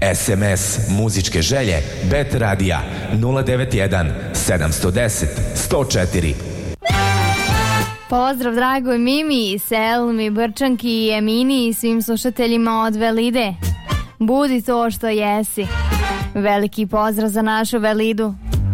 SMS muzičke želje Bet Radija 091 710 104. Pozdrav dragoj Mimi, Selmi, Brčanki, Emini i svim slušateljima od Velide. Budi to što jesi. Veliki pozdrav za našu Velidu.